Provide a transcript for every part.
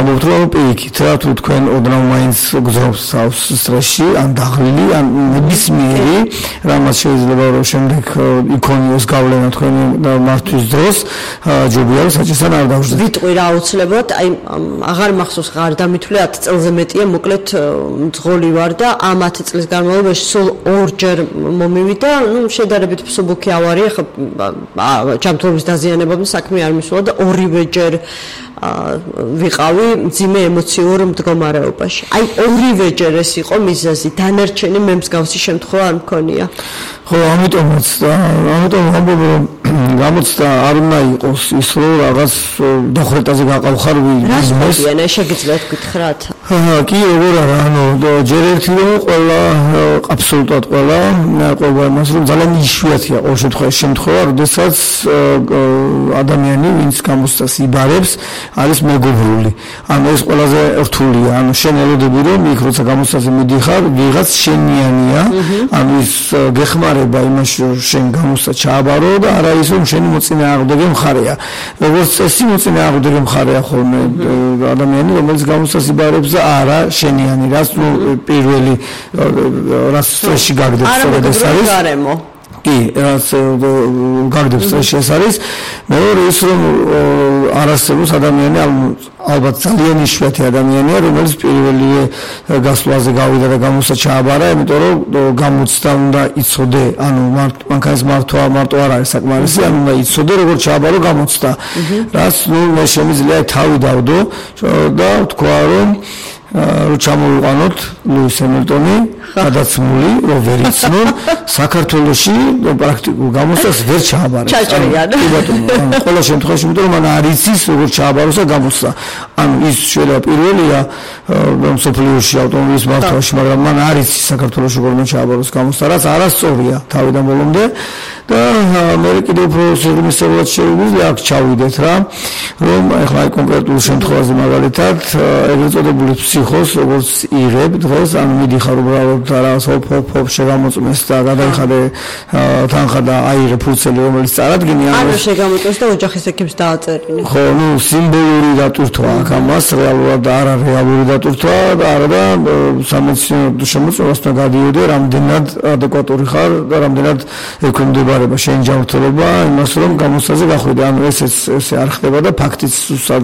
მოვთხოვ პირიქით რა თუ თქვენ ოდნავ მაინც გზობს სტრესში ან დაღლილი ან ნებისმიერი რამაც შეიძლება რომ შემდეგ იქონიოს გავლენა თქვენი მართვის დროს ჯობია რომ საჭესთან არ დავждეთ. ვიტყვი რა აუცილებლად აი აღარ მახსოვს გარდამითვლი 10 წელზე მეტია მოკლედ მძღოლი ვარ და ამ 10 წლის განმავლობაში სულ ორჯერ მომივიდა ნუ შედარებით მსუბუქი ავარია ხა ჯანმრთელობის დაზიანებამ საქმე არ მისულა და ორივეჯერ ვიყავი მძიმე ემოციურ მდგომარეობაში. აი ორივეჯერ ეს იყო მიზეზი, დანარჩენი მე მსგავსი შემთხვევა არ მქონია. ხო, ამიტომაც ამბობ რომ გამოცდა არ უნდა იყოს ის რომ რაღაც დოხრეტაზე გაყავხარ ბიზნეს. რა შეგიძლიათ გითხრათ? კი, როგორ არა, ანუ ჯერ ერთი რომ ყველა აბსოლუტურად ყველა მას რომ ძალიან იშვიათია ყოველ შემთხვევა, როდესაც ადამიანი ვინც გამოცდას იბარებს არის მეგობრული. ანუ ეს ყველაზე რთულია. ანუ შენ ელოდები რომ იქ როცა გამოცდაზე მიდიხარ, ვიღაც შენიანია, ანუ ის გეხმარება იმაში რომ შენ გამოცდა ჩააბარო და არა ის რომ შენი მოწინააღმდეგე მხარეა. როგორც წესი მოწინააღმდეგე მხარეა ხოლმე ადამიანი, რომელიც გამოცდას იბარებს და არა შენიანი, რაც ნუ პირველი რაც სტრესში გაგდებს სწორედ ეს არის. კი, რაც გაგდებს სტრესში ეს არის. მეორე ის რომ არ არსებობს ადამიანი, ალბათ ძალიან იშვიათი ადამიანია, რომელიც პირველი გასვლაზე გავიდა და გამოცდა ჩააბარა, იმიტომ რომ გამოცდა უნდა იცოდე, ანუ მანქანის მართვა მარტო არ არის საკმარისი, ანუ უნდა იცოდე როგორ ჩააბარო გამოცდა. რაც ნუ მე შემიძლია თავი დავდო და თქვა რომ ჩამოვიყვანოთ ლუის ჰემილტონი გადაცმული რომ ვერ იცნო საქართველოში პრაქტიკულ გამოცდას ვერ ჩააბარებს. კი ბატონო, ყველა შემთხვევაში იმიტომ რომ მან არ იცის როგორ ჩააბაროს და გამოცდა. ანუ ის შეიძლება პირველია მსოფლიოში ავტომობილის მართვაში, მაგრამ მან არ იცის საქართველოში როგორ ჩააბაროს გამოცდა, რაც არასწორია თავიდან ბოლომდე და მე კიდევ უფრო სერიოზულად შევიდეთ აქ ჩავიდეთ რა, რომ ახლა აი კონკრეტულ შემთხვევაში მაგალითად ეგრეთ წოდებული ფსიქოს როგორც იღებ დღეს, ანუ მიდიხარ უბრალოდ რაღაც ჰოპ შეგამოწმეს და გადაიხადე თანხა და აიღე ფურცელი რომელიც წარადგინე ანუ შეგამოწმეს და ოჯახის ექიმს დააწერინე. ხო, ნუ სიმბოლური დატვირთვა აქ ამას რეალურად არა რეალური დატვირთვა და არა და სამეცნიერო შემოწმებასთან გადიოდე რამდენად ადეკვატური ხარ და რამდენად ექვემდებარება შენი ჯანმრთელობა იმას რომ გამოცდაზე გახვიდე. ანუ ესე არ ხდება და ფაქტიც სად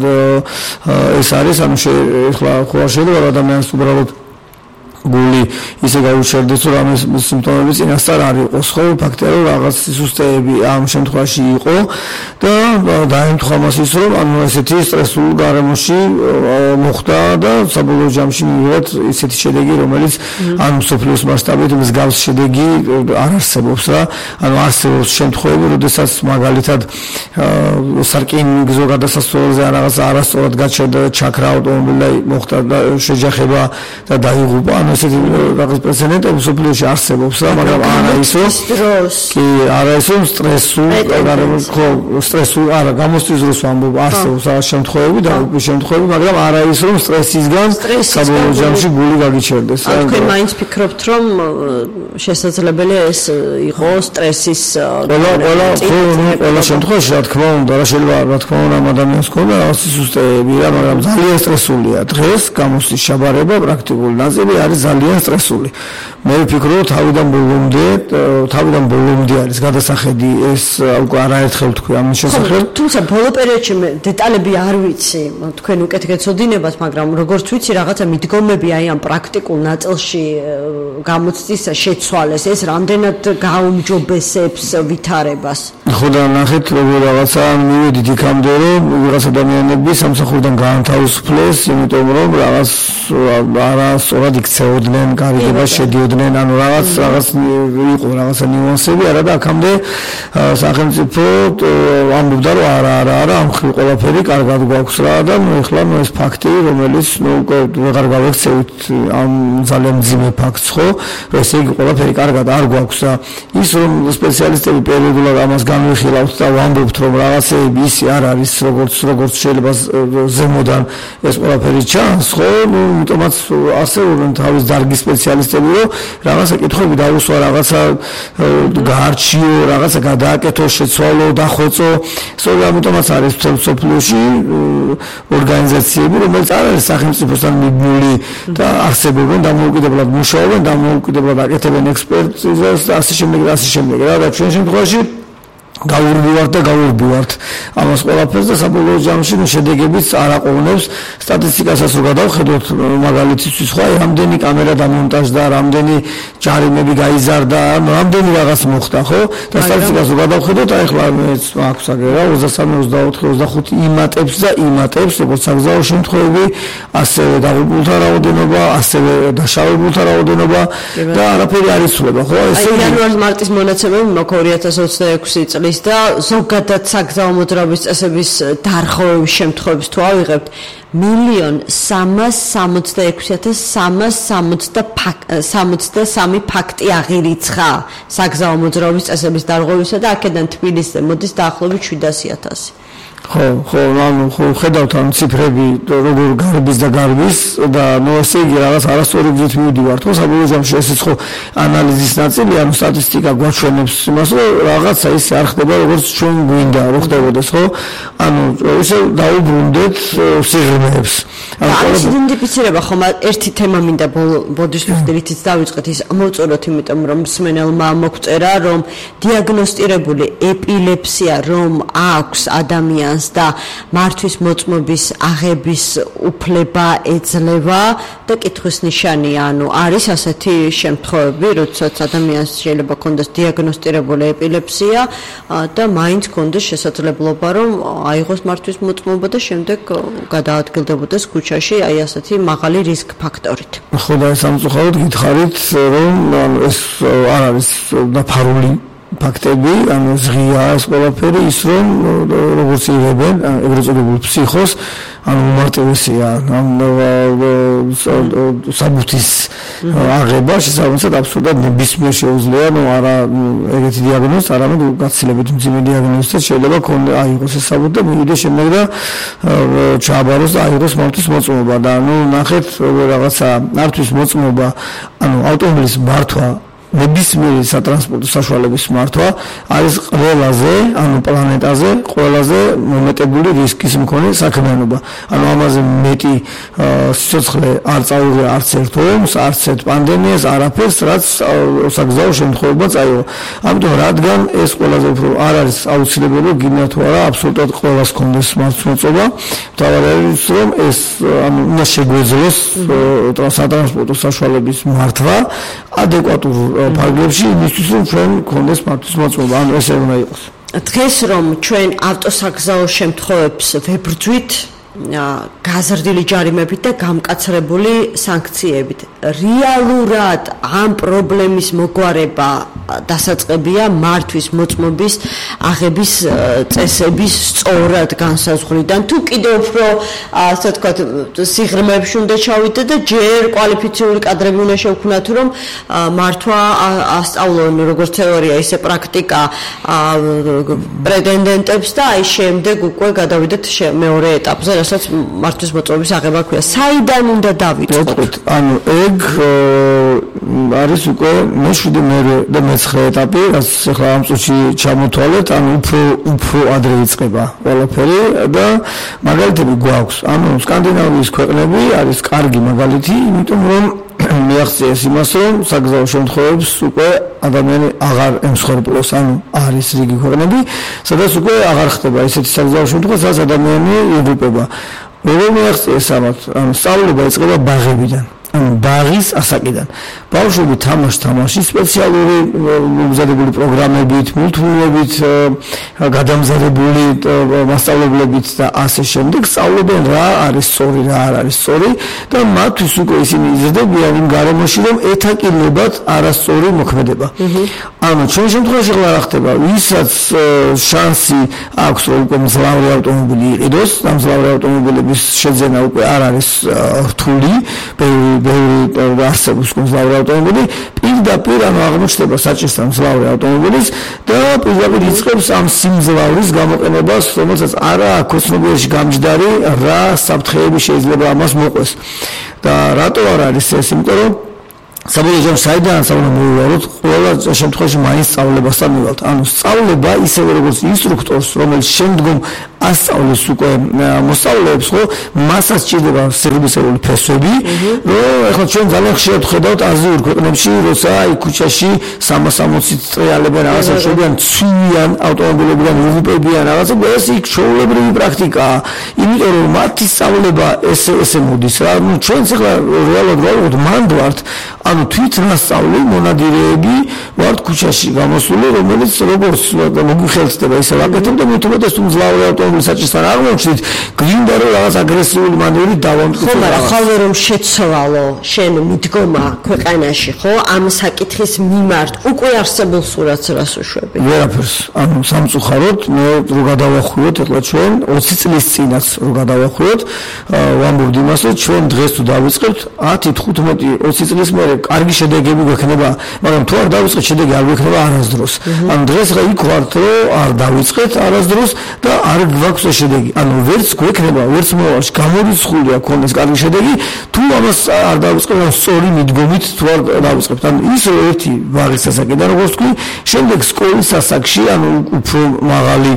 ეს არის, ანუ ახლა ხო შეიძლება ადამიანს უბრალოდ გული ისე გაუჩერდეს რომ ამის სიმპტომები წინასწარ არ იყოს, ხო, ფაქტია რომ რაღაც სისუსტეები ამ შემთხვევაში იყო და დაემთხვა მას ის რომ ანუ ესეთი სტრესულ გარემოში მოხდა და საბოლოო ჯამში მივიღეთ ისეთი შედეგი რომელიც ან მსოფლიოს მასშტაბით მსგავს შედეგი არ არსებობს რა. ანუ არსებობს შემთხვევები როდესაც მაგალითად სარკინიგზო გადასასვლელზე რაღაც არასწორად გაჩერდა ჩაქრა ავტომობილი და მოხდა შეჯახება და დაიღუპა. ესეთი რაღაც პრეცედენტები მსოფლიოში არსებობს რა, მაგრამ არა ისო კი არა ისო სტრესულ არა გამოცდის დროს ამბობ არსებობს რაღაც შემთხვევები და უკვე შემთხვევები, მაგრამ არა ის რომ სტრესისგან საბოლოო ჯამში გული გაგიჩერდეს. თქვენ მაინც ფიქრობთ რომ შესაძლებელია ეს იყოს სტრესის ყველა შემთხვევაში რა თქმა უნდა რა შეიძლება რა თქმა უნდა ადამიანს ქონდა რაღაც სისუსტეები რა, მაგრამ ძალიან სტრესულია დღეს გამოცდის ჩაბარება პრაქტიკული ნაწილი არის ძალიან სტრესული. მე ვფიქრობ თავიდან ბოლომდე არის გადასახედი ეს უკვე არაერთხელ თქვი ამის შესახებ. თუმცა ბოლო პერიოდში მე დეტალები არ ვიცი, თქვენ უკეთ გეცოდინებათ, მაგრამ როგორც ვიცი რაღაცა მიდგომები აი ამ პრაქტიკულ ნაწილში გამოცდის შეცვალეს, ეს რამდენად გაუმჯობესებს ვითარებას. ხო და ნახეთ როგორ რაღაცა მივედით იქამდე რომ ვიღაც ადამიანები სამსახურიდან გაანთავისუფლეს, იმიტომ რომ რაღაც არასწორად იქცეოდნენ, გარიგება შედიოდნენ, ანუ რაღაც იყო რაღაცა ნიუანსები, არა და აქამდე სახელმწიფო ამბობდა რომ არა ამ ყველაფერი კარგად გვაქვს რა და ეხლა ეს ფაქტი რომელიც ვეღარ გავექცევით ამ ძალიან მძიმე ფაქტს ხო, ესე იგი ყველაფერი კარგად არ გვაქვს და ის რომ სპეციალისტები პერიოდულად ამას განვიხილავთ და ვამბობთ რომ რაღაცეები ისი არ არის როგორც შეიძლება ზემოდან ეს ყველაფერი ჩანს ხო, იმიტომაც ასეულობენ თავი მასშტაბის დარგის სპეციალისტები, რომ რაღაცა კითხვები დაუსვა, რაღაცა გაარჩიო, რაღაცა გადააკეთო, შეცვალო, დახვეწო. სწორედ ამიტომაც არის მსოფლიოში ორგანიზაციები, რომელიც არ არის სახელმწიფოსთან მიბმული და არსებობენ, დამოუკიდებლად მუშაობენ, დამოუკიდებლად აკეთებენ ექსპერტიზას და ასე შემდეგ. რა ჩვენ შემთხვევაში გავურბივართ ამას ყველაფერს და საბოლოო ჯამში შედეგებიც არ აყოვნებს. სტატისტიკასაც რო გადავხედოთ, მაგალითისთვის ხო, რამდენი კამერა დამონტაჟდა, რამდენი ჯარიმები გაიზარდა, რამდენი რაღაც მოხდა, ხო? და სტატისტიკას რო გადავხედოთ, აი ხლა აქვს აგერა 23, 24, 25 იმატებს, როგორც საგზაო შემთხვევები, ასევე დაღუპულთა რაოდენობა, ასევე დაშავებულთა რაოდენობა და არაფერი არ იცვლება, ხო? აი იანვარ-მარტის მონაცემები მოქ 2026 წლის და ზოგადად საგზაო მოძრაობის წესების დარღვევის შემთხვევებს თუ ავიღებთ 1,366,363 ფაქტი აღირიცხა საგზაო მოძრაობის წესების დარღვევისა და აქედან თბილისზე მოდის დაახლოებით 700,000. ხო, ხედავთ ამ ციფრები როგორ გარბის და ესე იგი რაღაც არასწორი გზით მივდივართ, ხო, საბოლოო ჯამში ესეც ხო ანალიზის ნაწილი, ანუ სტატისტიკა გვაჩვენებს იმას, რომ რაღაცა ისე არ ხდება, როგორც ჩვენ გვინდა, რომ ხდებოდეს, ხო? ანუ ისე დაუბრუნდეთ სიღრმეებს. არის იდენტიფიცირება ხომ ერთი თემა მინდა ბოდიშლის დილითიც დავიწყეთ ის მოვწეროთ, იმიტომ რომ მსმენელმა მოგწერა, რომ დიაგნოსტირებული ეპილეფსია რომ აქვს ადამიანს და მართვის მოწმობის აღების უფლება ეძლევა და კითხვის ნიშანია, ანუ არის ასეთი შემთხვევები, როდესაც ადამიანს შეიძლება ქონდეს დიაგნოსტირებული ეპილეფსია და მაინც ქონდეს შესაძლებლობა, რომ აიღოს მართვის მოწმობა და შემდეგ გადაადგილდებოდეს ქუჩაში აი ასეთი მაღალი რისკ ფაქტორით. ხო და სამწუხაროდ გითხარით, რომ ეს არ არის დაფარული ფაქტები, ანუ ზღია ეს ყველაფერი ის რომ როგორც იღებენ ეგრეთ წოდებულ ფსიქოს, ანუ უმარტივესია საბუთის აღება შესაბამისად აბსოლუტურად ნებისმიერ შეუძლია, ნუ არა ეგეთი დიაგნოზი, არამედ გაცილებით მძიმე დიაგნოზიც შეიძლება აიღოს ეს საბუთი და მივიდეს შემდეგ და ჩააბაროს და აიღოს მართვის მოწმობა და ნუ ნახეთ რაღაცა მართვის მოწმობა, ანუ ავტომობილის მართვა ნებისმიერი სატრანსპორტო საშუალების მართვა არის ყველაზე, ანუ პლანეტაზე ყველაზე მომეტებული რისკის მქონე საქმიანობა. ანუ ამაზე მეტი სიცოცხლე არ წაუღია არც ერთ ომს, არც ერთ პანდემიას, არაფერს, რაც საგზაო შემთხვევებმა წაიღო. ამიტომ რადგან ეს ყველაზე უფრო არ არის აუცილებელი, გინდა თუ არა, აბსოლუტურად ყველას კონდეს მართლმოწმობა. მთავარი არის რომ ეს ანუ უნდა შეგვეძლოს სატრანსპორტო საშუალების მართვა ადეკვატურ ფარგლებში იმისთვის რომ ჩვენ გქონდეს მართვის მოწმობა, ანუ ესე უნდა იყოს. დღეს რომ ჩვენ ავტოსაგზაო შემთხვევებს ვებრძვით გაზრდილი ჯარიმებით და გამკაცრებული სანქციებით, რეალურად ამ პრობლემის მოგვარება დასაწყებია მართვის მოწმობის აღების წესების სწორად განსაზღვრიდან, თუ კიდევ უფრო ასე ვთქვათ სიღრმეებში უნდა ჩავიდეთ და ჯერ კვალიფიციური კადრები უნდა შევქმნათ, რომ მართვა ასწავლონ როგორც თეორია, ისე პრაქტიკა პრეტენდენტებს და აი შემდეგ უკვე გადავიდეთ მეორე ეტაპზე, რასაც მართვის მოწმობის აღება ქვია. საიდან უნდა დავიწყოთ? ანუ ეგ არის უკვე მე-7 და მე-9 ეტაპი, რაც ახლა ამ წუთში ჩამოთვალეთ, ანუ უფრო ადრე იწყება ყველაფერი და მაგალითები გვაქვს. ანუ სკანდინავიის ქვეყნები არის კარგი მაგალითი, იმიტომ რომ მიაღწიეს იმას, რომ საგზაო შემთხვევებს უკვე ადამიანი აღარ ემსხვერპლოს, ანუ არის რიგი ქვეყნები, სადაც უკვე აღარ ხდება ისეთი საგზაო შემთხვევა, სადაც ადამიანი იღუპება. როგორ მიაღწიეს ამათ? ანუ სწავლება იწყება ბაღებიდან. ბაღის ასაკიდან. ბავშვები თამაში სპეციალური მომზადებული პროგრამებით, მულტფილმებით, გადამზადებული მასწავლებლებით და ასე შემდეგ სწავლობენ რა არის სწორი, რა არ არის სწორი და მათთვის უკვე ისინი იზრდებიან იმ გარემოში, რომ ეთაკირებათ არასწორი მოქმედება. ანუ ჩვენ შემთხვევაში რა ხდება? ვისაც შანსი აქვს, რომ უკვე მძლავრი ავტომობილი იყიდოს, და მძლავრი ავტომობილების შეძენა უკვე არ არის რთული, ბევრი არსებობს მძლავრი ავტომობილი, პირდაპირ ანუ აღმოჩნდება საჭირსთან მძლავრი ავტომობილის და პირდაპირ იწყებს ამ სიმძლავრის გამოყენებას, რომელსაც არა აქვს ცნობიერში გამჯდარი რა საფრთხეები შეიძლება ამას მოყვეს. და რატო არ არის ეს? იმიტომ რომ საბოლოო ჯამში საიდან მოვივალოთ, ყველა შემთხვევაში მაინც სწავლებასთან მივალთ. ანუ სწავლება ისევე როგორც ინსტრუქტორს, რომელიც შემდგომ ასწავლებს უკვე მოსწავლეებს, ხო, მასაც სჭირდება სერვისებული ფესვები, რომ ახლა ჩვენ ძალიან ხშირად ხედავთ აზიურ ქვეყნებში, როცა აი ქუჩაში 360 ტრიალებენ რაღაცა შევიან, ცვიან ავტომობილებიდან უღუპებიან რაღაცა, ეს იქ ჩვეულებრივი პრაქტიკაა. იმიტომ რომ მათი სწავლება ესე მოდის რა. ნუ ჩვენც ახლა რეალურად მანდ ვართ, ანუ თვითნასწავლი მონადირეები ვართ ქუჩაში გამოსული, რომელიც როგორც მოგვიხელწდება ისე ვაკეთებთ და მithumetes თუ მძლავრი ავტომობილის საჭირთან აღმოჩნდით, გვინდა რომ რაღაც აგრესიული მანევრით დავამტკიცოთ. ხო, მაგრამ ხალხო რომ შეცვალო შენ მიდგომა ქვეყანაში, ხო, ამ საკითხის მიმართ უკვე არსებულ სურათს რას უშვები? ვერაფერს. ანუ სამწუხაროდ მე რო გადავახვიოთ ეხლა ჩვენ 20 წლის წინაც რო გადავახვიოთ, ვამბობდი იმას, რომ ჩვენ დღეს თუ დავიწყებთ 10-15 20 წლის მერე კარგი შედეგები გვექნება, მაგრამ თუ არ დავიწყეთ შედეგი არ გვექნება არასდროს. ანუ დღეს რა იქ ვართ, რომ არ დავიწყეთ არასდროს და არ გვაქვს შედეგი. ანუ ვერც გვექნება, ვერც მოვალში გამორიცხულია ქონდეს კარგი შედეგი, თუ ამას არ დავიწყებთ, ან სწორი მიდგომით თუ არ დავიწყებთ. ანუ ის ერთი ვაღის ასაკიდან როგორც თქვი, შემდეგ სკოლის ასაკში, ანუ უფრო მაღალი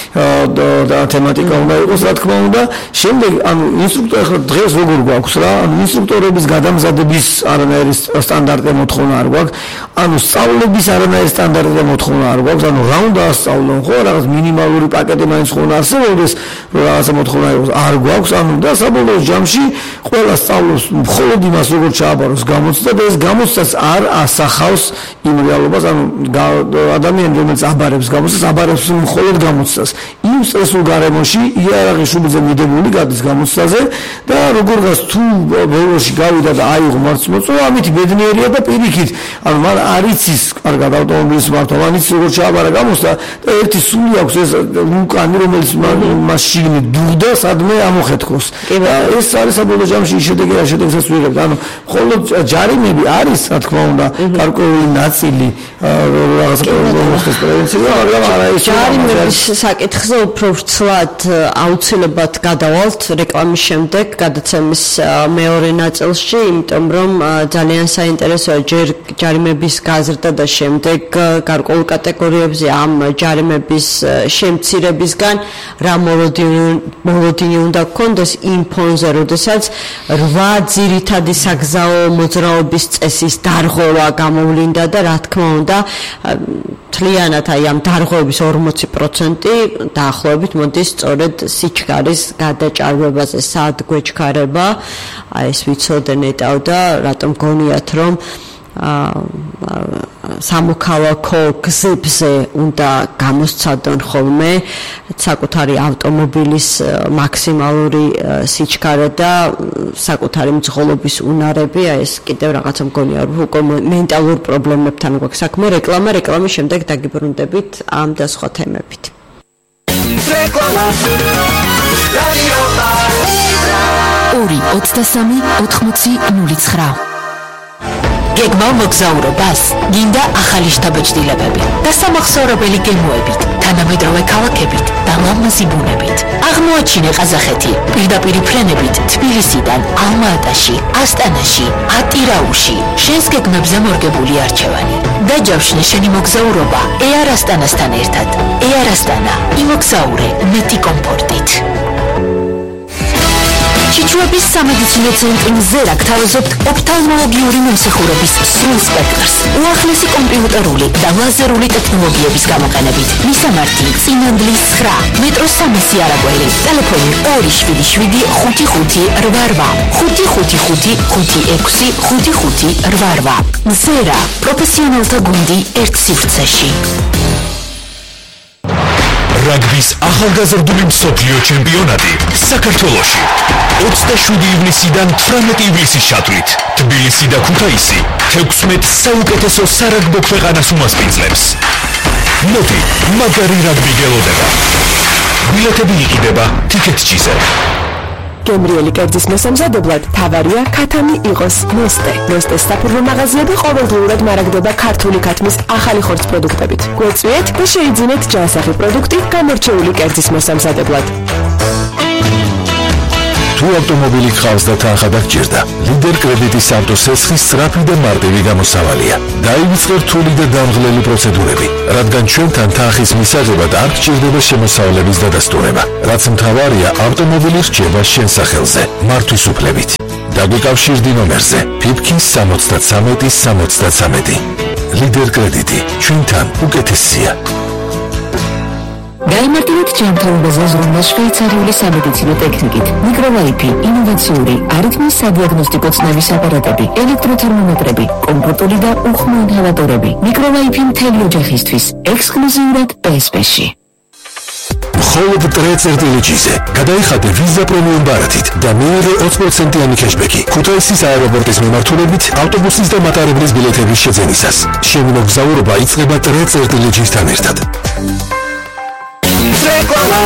და თემატიკა უნდა იყოს, რა თქმა უნდა, შემდეგ ანუ ინსტრუქტორი ახლა დღეს როგორ გვაქვს რა, ანუ ინსტრუქტორების გადამზადების არანაირი სტანდარტი მოთხოვნა არ გვაქვს, ანუ სწავლების არანაირი სტანდარტი მოთხოვნა არ გვაქვს, ანუ რა უნდა ასწავლონ, ხო, რაღაც მინიმალური პაკეტი მაინც ხომ არსებობდეს, რაღაცა მოთხოვნა იყოს, არ გვაქვს, ანუ და საბოლოო ჯამში ყველა სწავლობს მხოლოდ იმას, როგორ ჩააბაროს გამოცდა და ეს გამოცდაც არ ასახავს იმ რეალობას, ანუ ადამიანი რომელიც აბარებს გამოცდას, აბარებს მხოლოდ გამოცდას. იმ სტრესულ გარემოში იარაღი შუბლზე მიდებული გადის გამოცდაზე და როგორ გას თუ ბოლოში გავიდა და აიღო მარცხმოწვა, ამით ბედნიერია და პირიქით, ანუ მან არ იცის კარგად ავტომობილის მართვა, მან იცის როგორ ჩააბარა გამოცდა და ერთი სული აქვს ეს ვულკანი, რომელიც მას შიგნით დუღდა, სადმე ამოხეთქოს. ეს არის საბოლოო ჯამში შედეგსაც ვიღებთ. ანუ მხოლოდ ჯარიმები არის, რა თქმა უნდა, გარკვეული ნაწილი რაღაცა პრობლემის პრევენცია, მაგრამ არა ის ჯარიმების საკითხზე უფრო ვრცლად აუცილებლად გადავალთ რეკლამის შემდეგ გადაცემის მეორე ნაწილში, იმიტომ რომ ძალიან საინტერესოა ჯერ ჯარიმების გაზრდა და შემდეგ გარკვეულ კატეგორიებზე ამ ჯარიმების შემცირებისგან რა მოლოდინი უნდა გქონდეს იმ ფონზე, როდესაც 8 ძირითადი საგზაო მოძრაობის წესის დარღვევა გამოვლინდა და რა თქმა უნდა თლიანად აი ამ დარღვევების 40% დაახლოებით მოდის სწორედ სიჩქარის გადაჭარბებაზე, სად გვეჩქარება, აი ეს ვიცოდე ნეტავ და რატომ გონიათ რომ სამოქალაქო გზებზე უნდა გამოსცადონ ხოლმე საკუთარი ავტომობილის მაქსიმალური სიჩქარე და საკუთარი მძღოლობის უნარები, აი ეს კიდევ რაღაცა მგონია რომ უკვე მენტალურ პრობლემებთან გვაქვს საქმე. რეკლამის შემდეგ დაგიბრუნდებით ამ და სხვა თემებით. რეკლამა 2-23-80-09 გეგმა მოგზაურობას, გინდა ახალი შთაბეჭდილებები და სამახსოვრებელი გემოებით, თანამედროვე ქალაქებით და ლამაზი ბუნებით. აღმოაჩინე ყაზახეთი პირდაპირი ფრენებით თბილისიდან ალმა-ატაში, ასტანაში, ატირაუში. შენს გეგმებზე მორგებული არჩევანი. დაჯავშნე შენი მოგზაურობა Air Astana-სთან ერთად. Air Astana, იმოგზაურე მეტი კომფორტით. ჩიჩუების სამედიცინო ცენტრი მზერა გთავაზობთ ოფთალმოლოგიური მომსახურების სრულ სპექტრს, უახლესი კომპიუტერული და ლაზერული ტექნოლოგიების გამოყენებით. მისამართი: წინანდლის 9, მეტროს 300 არაგველი, ტელეფონი 275-55-88, 555-56-55-88. მზერა, პროფესიონალთა გუნდი ერთ სივრცეში. რაგბის ახალგაზრდული მსოფლიო ჩემპიონატი საქართველოში 27 ივნისიდან 18 ივლისის ჩათვლით თბილისი და ქუთაისი 16 საუკეთესო სარაგბო ქვეყანას უმასპინძლებს. მოდი, მაგარი რაგბი გელოდება. ბილეთები იყიდება TicketJet-ზე. გემრიელი კერძის მოსამზადებლად თავარია ქათამი იყოს ნესტეს საფურვო მაღაზიები ყოველდღიურად მარაგდება ქართული ქათმის ახალი ხორცს პროდუქტებით. გვეწვიეთ და შეიძინეთ ჯანსაღი პროდუქტი გამორჩეული კერძის მოსამზადებლად. თუ ავტომობილი ხავს და თანხა დაგჭირდა, ლიდერ კრედიტის ავტოსესხი სწრაფი და მარტივი გამოსავალია. დაივიწყე რთული და დამღლელი პროცედურები, რადგან ჩვენთან თანხის მისაღებად არ გჭირდება შემოსავლების დადასტურება. რაც მთავარია, ავტომობილი რჩება შენ სახელზე, მართვის უფლებით. დაგვიკავშირდი ნომერზე ფიფქის 73-73. ლიდერ კრედიტი, ჩვენთან უკეთესია. გაიმარტივეთ ჯანმრთელობაზე ზრუნვა შვეიცარიული სამედიცინო ტექნიკით. მიკროვაიფი, ინოვაციური, არითმის სადიაგნოსტიკო ცნების აპარატები, ელექტროთერმომეტრები, კომფორტული და უხმო ინჰალატორები. მიკროვაიფი მთელი ოჯახისთვის, ექსკლუზიურად PSP-ში. მხოლოდ ტრეწერტილეჯიზე გადაიხადე ვიზა პრემიუმ ბარათით და მიიღე 20%-იანი კეშბექი ქუთაისის აეროპორტის მიმართულებით ავტობუსის და მატარებლის ბილეთების შეძენისას. შენი მოგზაურობა იწყება ტრეწერტილეჯისთან ერთად. რეკლამა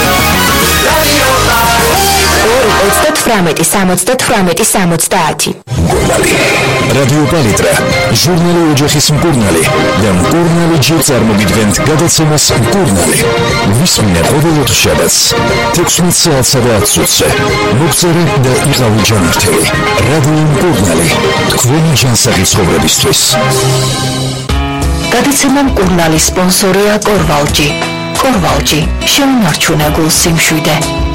28-78-70. რადიო პალიტრა, ჟურნალი ოჯახის მკურნალი და მკურნალი ჯი წარმოგიდგენთ გადაცემას მკურნალი. ვისმინე ყოველ ოთხშაბათს 16 საათსა და 10 წუთზე. მოგწერე და იყავი ჯანმრთელი. რადიო მკურნალი, თქვენი ჯანსაღი ცხოვრებისთვის. გადაცემა მკურნალის სპონსორია კორვალჯი. კორვალჯი, შეუნარჩუნე გულს სიმშვიდე.